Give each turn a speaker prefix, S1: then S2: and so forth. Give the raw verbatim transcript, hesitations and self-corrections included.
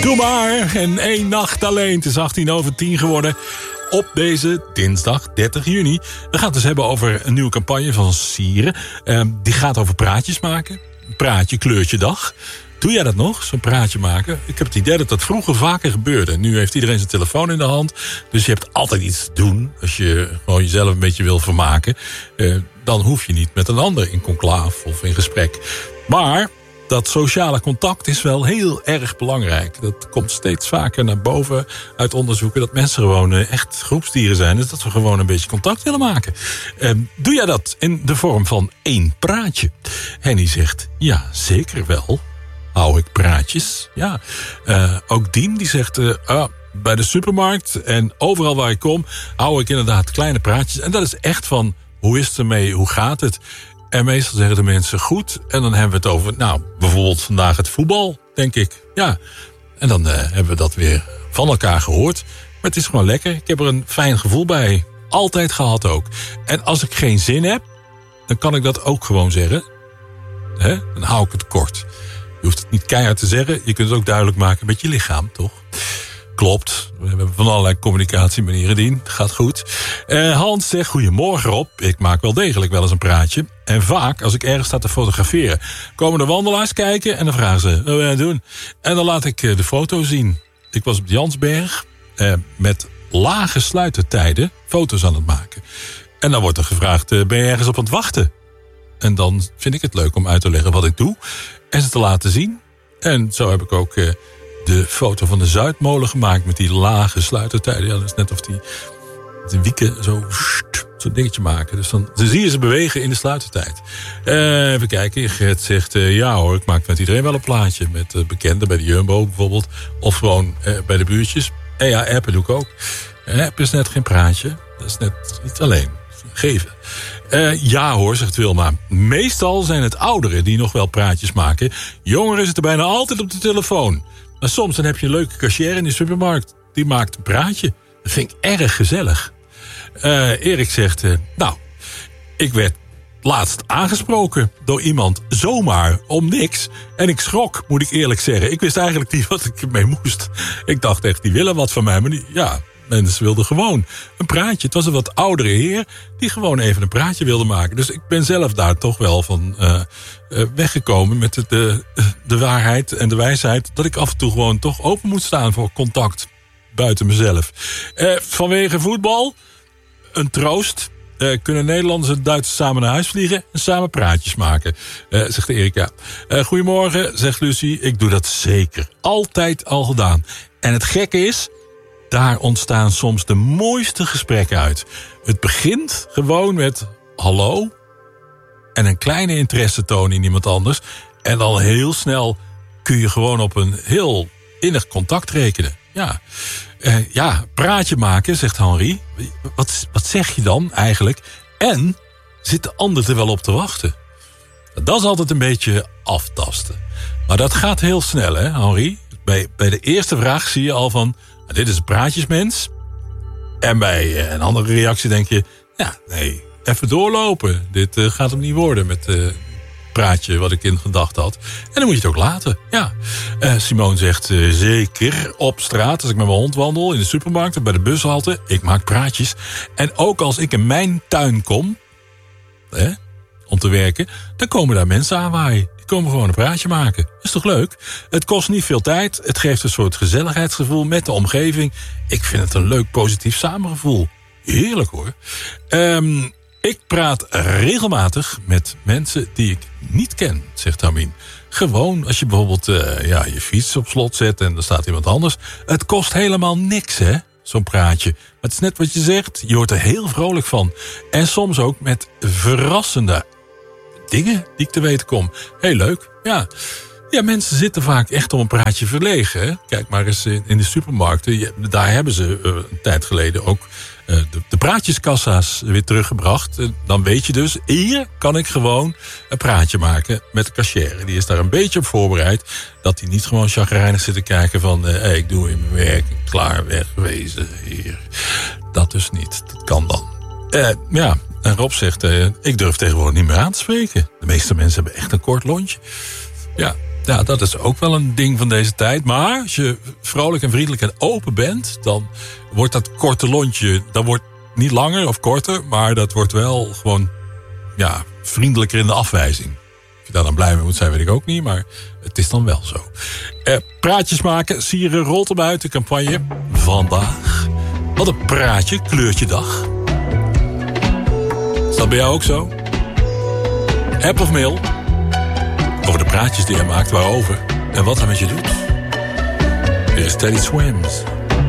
S1: Doe maar. En één nacht alleen. Het is achttien over tien geworden. Op deze dinsdag dertig juni. We gaan het dus hebben over een nieuwe campagne van Sieren. Uh, die gaat over praatjes maken. Praatje, kleurtje, dag. Doe jij dat nog, zo'n praatje maken? Ik heb het idee dat dat vroeger vaker gebeurde. Nu heeft iedereen zijn telefoon in de hand. Dus je hebt altijd iets te doen. Als je gewoon jezelf een beetje wil vermaken. Uh, dan hoef je niet met een ander in conclaaf of in gesprek. Maar dat sociale contact is wel heel erg belangrijk. Dat komt steeds vaker naar boven uit onderzoeken. Dat mensen gewoon echt groepsdieren zijn. Dus dat we gewoon een beetje contact willen maken. Uh, doe jij dat in de vorm van één praatje? Henny zegt, ja, zeker wel. Hou ik praatjes? Ja. Uh, ook Dien die zegt, uh, uh, bij de supermarkt en overal waar ik kom, hou ik inderdaad kleine praatjes. En dat is echt van, hoe is het ermee? Hoe gaat het? En meestal zeggen de mensen goed. En dan hebben we het over, nou, bijvoorbeeld vandaag het voetbal, denk ik. Ja. En dan uh, hebben we dat weer van elkaar gehoord. Maar het is gewoon lekker. Ik heb er een fijn gevoel bij. Altijd gehad ook. En als ik geen zin heb, dan kan ik dat ook gewoon zeggen. Hè? Dan hou ik het kort. Je hoeft het niet keihard te zeggen. Je kunt het ook duidelijk maken met je lichaam, toch? Klopt. We hebben van allerlei communicatiemanieren, Dien. Gaat goed. Uh, Hans zegt, goedemorgen Rob. Ik maak wel degelijk wel eens een praatje. En vaak, als ik ergens sta te fotograferen, komen de wandelaars kijken en dan vragen ze, wat wil jij doen? En dan laat ik uh, de foto zien. Ik was op de Jansberg uh, met lage sluitertijden foto's aan het maken. En dan wordt er gevraagd, uh, ben je ergens op aan het wachten? En dan vind ik het leuk om uit te leggen wat ik doe en ze te laten zien. En zo heb ik ook uh, de foto van de Zuidmolen gemaakt met die lage sluitertijden. Ja, dat is net of die de wieken zo zo'n dingetje maken. Dus dan, dan zie je ze bewegen in de sluitertijd. Uh, even kijken. Gert zegt, uh, ja hoor, ik maak met iedereen wel een plaatje. Met uh, bekenden bij de Jumbo bijvoorbeeld. Of gewoon uh, bij de buurtjes. En ja, appen doe ik ook. Uh, app is net geen praatje. Dat is net niet alleen. Geven. Uh, ja hoor, zegt Wilma. Meestal zijn het ouderen die nog wel praatjes maken. Jongeren zitten bijna altijd op de telefoon. Maar soms dan heb je een leuke cashier in de supermarkt. Die maakt een praatje. Dat vind ik erg gezellig. Uh, Erik zegt, uh, nou, ik werd laatst aangesproken door iemand zomaar om niks. En ik schrok, moet ik eerlijk zeggen. Ik wist eigenlijk niet wat ik ermee moest. Ik dacht echt, die willen wat van mij. Maar die, ja, mensen wilden gewoon een praatje. Het was een wat oudere heer die gewoon even een praatje wilde maken. Dus ik ben zelf daar toch wel van uh, uh, weggekomen met de, de, de waarheid en de wijsheid dat ik af en toe gewoon toch open moet staan voor contact buiten mezelf. Uh, vanwege voetbal, een troost. Uh, kunnen Nederlanders en Duitsers samen naar huis vliegen en samen praatjes maken, uh, zegt Erika. Uh, goedemorgen, zegt Lucie. Ik doe dat zeker. Altijd al gedaan. En het gekke is, daar ontstaan soms de mooiste gesprekken uit. Het begint gewoon met hallo en een kleine interesse tonen in iemand anders. En al heel snel kun je gewoon op een heel innig contact rekenen. Ja, uh, ja, praatje maken, zegt Henri. Wat, wat zeg je dan eigenlijk? En zit de ander er wel op te wachten? Dat is altijd een beetje aftasten. Maar dat gaat heel snel, hè, Henri? Bij, bij de eerste vraag zie je al van, dit is een praatjesmens. En bij een andere reactie denk je, ja, nee, even doorlopen. Dit uh, gaat hem niet worden met het uh, praatje wat ik in gedachten had. En dan moet je het ook laten, ja. Uh, Simone zegt, uh, zeker op straat, als ik met mijn hond wandel, in de supermarkt of bij de bushalte, ik maak praatjes. En ook als ik in mijn tuin kom, hè, om te werken, dan komen daar mensen aanwaaien. Die komen gewoon een praatje maken. Is toch leuk? Het kost niet veel tijd. Het geeft een soort gezelligheidsgevoel met de omgeving. Ik vind het een leuk, positief samengevoel. Heerlijk hoor. Um, ik praat regelmatig met mensen die ik niet ken, zegt Tamin. Gewoon als je bijvoorbeeld uh, ja, je fiets op slot zet en er staat iemand anders. Het kost helemaal niks, hè? Zo'n praatje. Maar het is net wat je zegt. Je wordt er heel vrolijk van. En soms ook met verrassende dingen die ik te weten kom. Heel leuk, ja. Ja, mensen zitten vaak echt om een praatje verlegen. Hè? Kijk maar eens in de supermarkten. Daar hebben ze uh, een tijd geleden ook uh, de, de praatjeskassa's weer teruggebracht. Uh, dan weet je dus, hier kan ik gewoon een praatje maken met de cashier. Die is daar een beetje op voorbereid. Dat hij niet gewoon chagrijnig zit te kijken van, uh, hey, ik doe in mijn werk, klaar, wegwezen, hier. Dat dus niet, dat kan dan. Uh, ja, en Rob zegt, uh, ik durf tegenwoordig niet meer aan te spreken. De meeste mensen hebben echt een kort lontje. Ja. Ja, dat is ook wel een ding van deze tijd. Maar als je vrolijk en vriendelijk en open bent, dan wordt dat korte lontje, dat wordt niet langer of korter, maar dat wordt wel gewoon ja, vriendelijker in de afwijzing. Of je daar dan blij mee moet zijn, weet ik ook niet, maar het is dan wel zo. Eh, praatjes maken, Sieren rolt hem uit de campagne. Vandaag, wat een praatje, kleurtje dag. Is dat bij jou ook zo? App of mail? Over de praatjes die hij maakt, waarover en wat hij met je doet. Hier is Teddy Swims.